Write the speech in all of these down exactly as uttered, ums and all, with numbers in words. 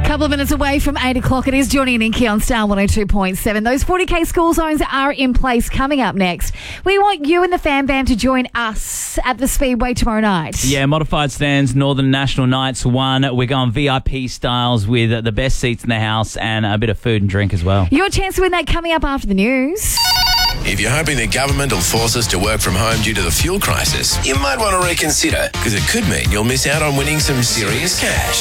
Couple of minutes away from eight o'clock. It is Johnny and Inky on Star one oh two point seven. Those forty K school zones are in place. Coming up next, we want you and the Fan Bam to join us at the Speedway tomorrow night. Yeah, Modified Stands, Northern National Nights one. We're going V I P styles with the best seats in the house and a bit of food and drink as well. Your chance to win that coming up after the news. If you're hoping the government will force us to work from home due to the fuel crisis, you might want to reconsider, because it could mean you'll miss out on winning some serious cash.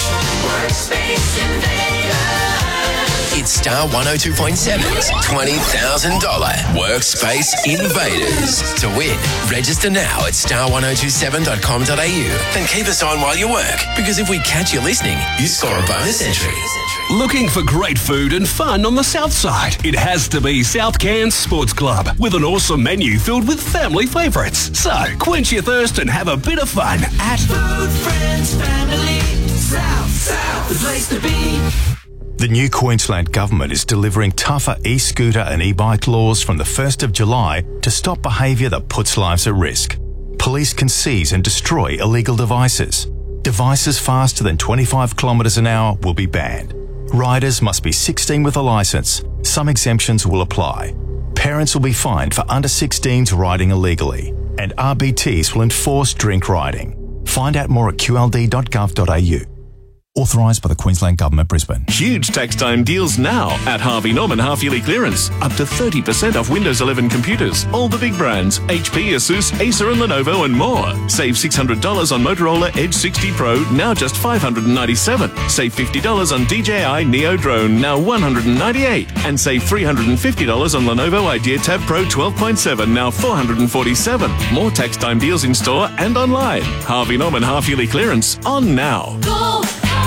It's Star one oh two point seven's twenty thousand dollars Workspace Invaders. To win, register now at star one oh two seven dot com dot a u and keep us on while you work, because if we catch you listening, you score a bonus entry. Looking for great food and fun on the South Side? It has to be South Cairns Sports Club, with an awesome menu filled with family favourites. So, quench your thirst and have a bit of fun at Food, Friends, Family, South, South, the place to be. The new Queensland Government is delivering tougher e-scooter and e-bike laws from the first of July to stop behaviour that puts lives at risk. Police can seize and destroy illegal devices. Devices faster than twenty-five kilometres an hour will be banned. Riders must be sixteen with a licence. Some exemptions will apply. Parents will be fined for under sixteens riding illegally. And R B Ts will enforce drink riding. Find out more at q l d dot gov dot a u. Authorised by the Queensland Government, Brisbane. Huge tax time deals now at Harvey Norman half-yearly clearance. Up to thirty percent off Windows eleven computers. All the big brands, H P, Asus, Acer and Lenovo and more. Save six hundred dollars on Motorola Edge sixty Pro, now just five hundred ninety-seven dollars. Save fifty dollars on D J I Neo Drone, now one hundred ninety-eight dollars. And save three hundred fifty dollars on Lenovo Idea Tab Pro twelve point seven, now four hundred forty-seven dollars. More tax time deals in store and online. Harvey Norman half-yearly clearance on now. Go!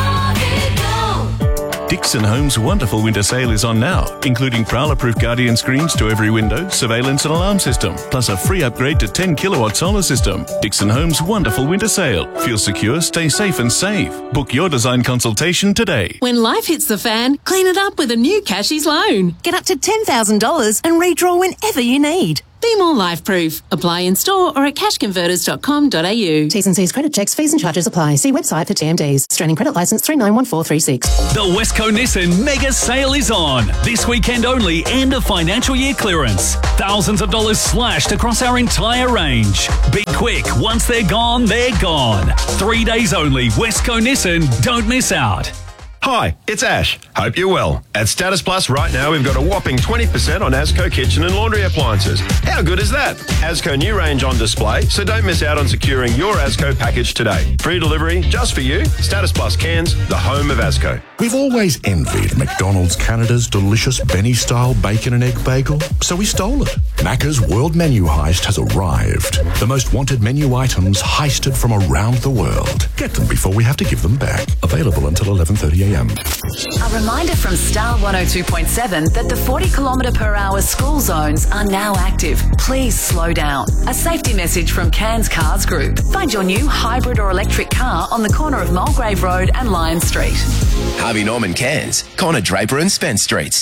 Dixon Homes' wonderful winter sale is on now, including Prowler-proof Guardian screens to every window, surveillance and alarm system, plus a free upgrade to ten kilowatt solar system. Dixon Homes' wonderful winter sale. Feel secure, stay safe and save. Book your design consultation today. When life hits the fan, clean it up with a new Cashies loan. Get up to ten thousand dollars and redraw whenever you need. Be more life-proof. Apply in store or at cash converters dot com dot a u. T's and C's credit checks, fees and charges apply. See website for T M Ds. Australian credit licence three nine one four three six. The Westco Nissan Mega Sale is on. This weekend only, end of financial year clearance. Thousands of dollars slashed across our entire range. Be quick. Once they're gone, they're gone. Three days only. Westco Nissan. Don't miss out. Hi, it's Ash. Hope you're well. At Status Plus right now, we've got a whopping twenty percent on Asco kitchen and laundry appliances. How good is that? Asco new range on display, so don't miss out on securing your Asco package today. Free delivery just for you. Status Plus Cairns, the home of Asco. We've always envied McDonald's Canada's delicious Benny-style bacon and egg bagel, so we stole it. Macca's World Menu Heist has arrived. The most wanted menu items heisted from around the world. Get them before we have to give them back. Available until eleven thirty a m. A reminder from Star one oh two point seven that the forty kilometre per hour school zones are now active. Please slow down. A safety message from Cairns Cars Group. Find your new hybrid or electric car on the corner of Mulgrave Road and Lion Street. Harvey Norman Cairns, corner Draper and Spence Streets.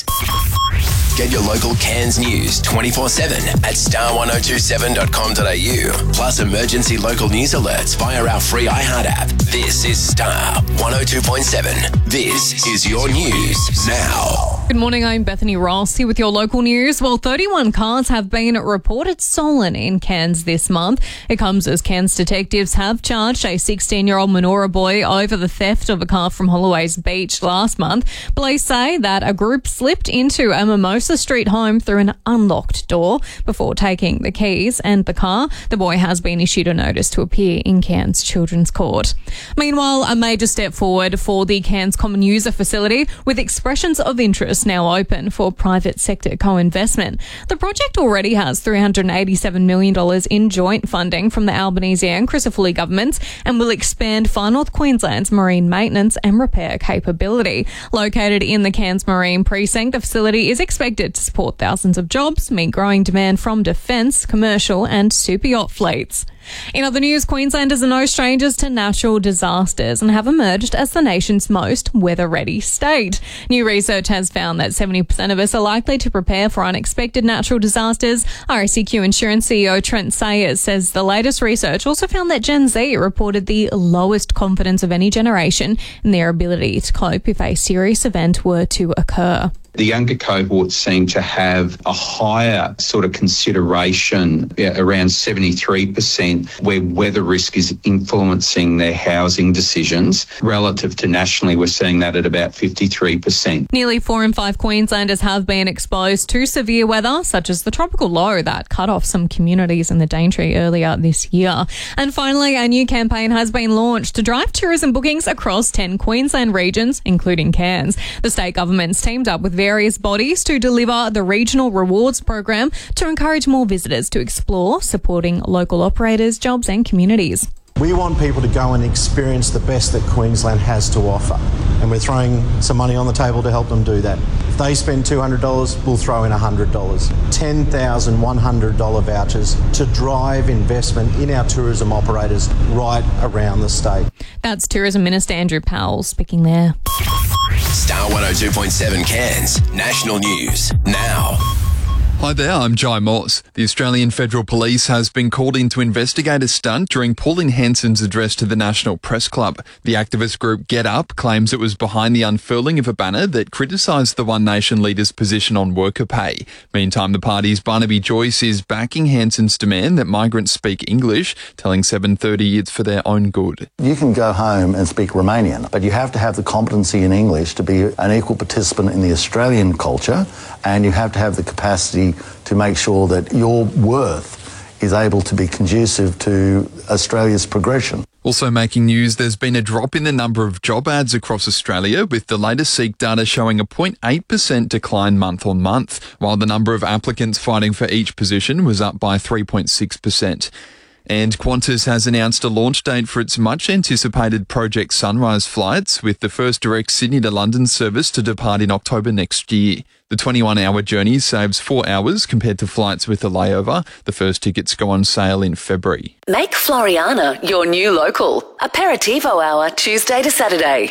Get your local Cairns news twenty-four seven at star one oh two seven dot com dot a u. Plus emergency local news alerts via our free iHeart app. This is Star one oh two point seven. This is your news now. Good morning, I'm Bethany Ross here with your local news. Well, thirty-one cars have been reported stolen in Cairns this month. It comes as Cairns detectives have charged a sixteen-year-old Manoora boy over the theft of a car from Holloway's Beach last month. Police say that a group slipped into a Mimosa Street home through an unlocked door before taking the keys and the car. The boy has been issued a notice to appear in Cairns Children's Court. Meanwhile, a major step forward for the Cairns Common User Facility, with expressions of interest now open for private sector co-investment. The project already has three hundred eighty-seven million dollars in joint funding from the Albanese and Crisafulli governments and will expand Far North Queensland's marine maintenance and repair capability. Located in the Cairns Marine Precinct, the facility is expected to support thousands of jobs, meet growing demand from defence, commercial and super yacht fleets. In other news, Queenslanders are no strangers to natural disasters and have emerged as the nation's most weather-ready state. New research has found that seventy percent of us are likely to prepare for unexpected natural disasters. R A C Q Insurance C E O Trent Sayers says the latest research also found that Gen Z reported the lowest confidence of any generation in their ability to cope if a serious event were to occur. The younger cohorts seem to have a higher sort of consideration, yeah, around seventy-three percent, where weather risk is influencing their housing decisions. Relative to nationally, we're seeing that at about fifty-three percent. Nearly four in five Queenslanders have been exposed to severe weather, such as the tropical low that cut off some communities in the Daintree earlier this year. And finally, a new campaign has been launched to drive tourism bookings across ten Queensland regions, including Cairns. The state government's teamed up with various bodies to deliver the regional rewards program to encourage more visitors to explore, supporting local operators, jobs and communities. We want people to go and experience the best that Queensland has to offer, and we're throwing some money on the table to help them do that. If they spend two hundred dollars, we'll throw in one hundred dollars. ten thousand one hundred dollars vouchers to drive investment in our tourism operators right around the state. That's Tourism Minister Andrew Powell speaking there. Star one oh two point seven Cairns National News now. Hi there, I'm Jai Moss. The Australian Federal Police has been called in to investigate a stunt during Pauline Hanson's address to the National Press Club. The activist group Get Up claims it was behind the unfurling of a banner that criticised the One Nation leader's position on worker pay. Meantime, the party's Barnaby Joyce is backing Hanson's demand that migrants speak English, telling seven thirty it's for their own good. You can go home and speak Romanian, but you have to have the competency in English to be an equal participant in the Australian culture, and you have to have the capacity to make sure that your worth is able to be conducive to Australia's progression. Also making news, there's been a drop in the number of job ads across Australia, with the latest Seek data showing a zero point eight percent decline month on month, while the number of applicants fighting for each position was up by three point six percent. And Qantas has announced a launch date for its much-anticipated Project Sunrise flights, with the first direct Sydney to London service to depart in October next year. The twenty-one hour journey saves four hours compared to flights with a layover. The first tickets go on sale in February. Make Floriana your new local. Aperitivo hour, Tuesday to Saturday.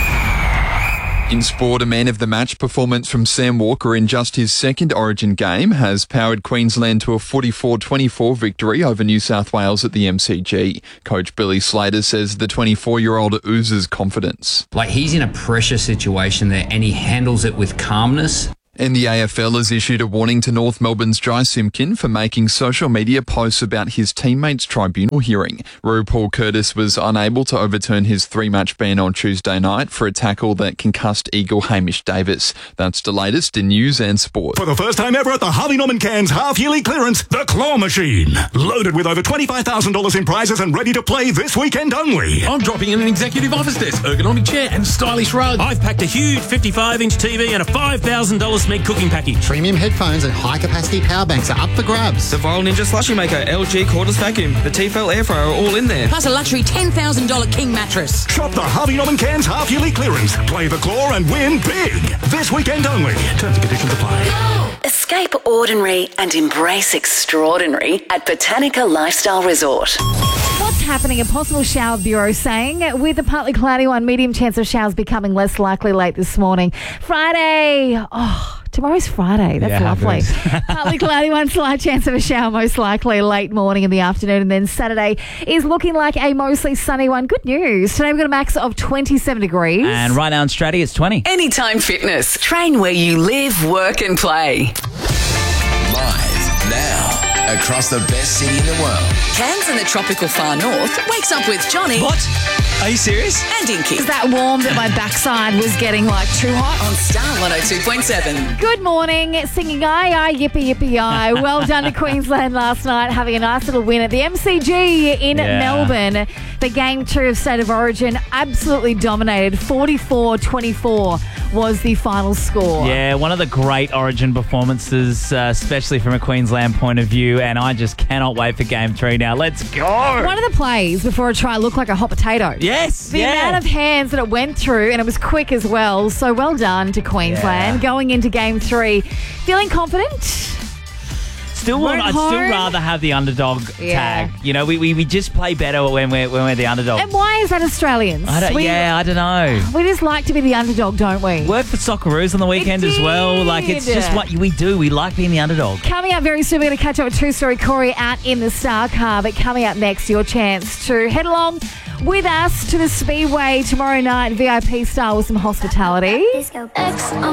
In sport, a man of the match performance from Sam Walker in just his second Origin game has powered Queensland to a forty-four twenty-four victory over New South Wales at the M C G. Coach Billy Slater says the twenty-four-year-old oozes confidence. Like, he's in a pressure situation there and he handles it with calmness. And the A F L has issued a warning to North Melbourne's Jai Simpkin for making social media posts about his teammates' tribunal hearing. Rue Paul Curtis was unable to overturn his three-match ban on Tuesday night for a tackle that concussed Eagle Hamish Davis. That's the latest in news and sport. For the first time ever at the Harvey Norman Cairns half-yearly clearance, the Claw Machine. Loaded with over twenty-five thousand dollars in prizes and ready to play this weekend only. I'm dropping in an executive office desk, ergonomic chair and stylish rug. I've packed a huge fifty-five inch T V and a five thousand dollars Smeg cooking package. Premium headphones and high-capacity power banks are up for grabs. The Viral Ninja Slushie Maker, L G cordless vacuum, the T F L air fryer are all in there. Plus a luxury ten thousand dollars King mattress. Shop the Harvey Norman Cairns half-yearly clearance. Play the Claw and win big. This weekend only. Terms and conditions apply. Escape ordinary and embrace extraordinary at Botanica Lifestyle Resort. What's happening? A possible shower bureau saying with a partly cloudy one, medium chance of showers becoming less likely late this morning. Friday. Oh, tomorrow's Friday. That's Yeah, lovely. good. Partly cloudy one, slight chance of a shower, most likely late morning in the afternoon. And then Saturday is looking like a mostly sunny one. Good news. Today we've got a max of twenty-seven degrees. And right now in Stratty, it's twenty. Anytime Fitness. Train where you live, work and play. Live now across the best city in the world. Cairns in the tropical far north wakes up with Johnny. What? Are you serious? And Inky. Is that warm that my backside was getting like too hot? On Star one oh two point seven. Good morning, singing aye aye yippee yippee aye. Well done to Queensland last night, having a nice little win at the M C G in Yeah. Melbourne. The game two of State of Origin absolutely dominated. forty-four twenty-four was the final score. Yeah, one of the great Origin performances, uh, especially from a Queensland point of view, and I just cannot wait for game three now. Let's go! One of the plays before a try looked like a hot potato. Yes, The yeah. amount of hands that it went through, and it was quick as well. So well done to Queensland. Yeah. Going into game three, feeling confident? still want. We're I'd home. still rather have the underdog Yeah. tag. You know, we, we, we just play better when we're when we're the underdog. And why is that Australians? I don't, we, yeah, I don't know. we just like to be the underdog, don't we? Work for Socceroos on the weekend as well. Like, it's just what we do. We like being the underdog. Coming up very soon, we're going to catch up with True Story Corey out in the Star Car. But coming up next, your chance to head along with us to the Speedway tomorrow night, V I P style with some hospitality. X on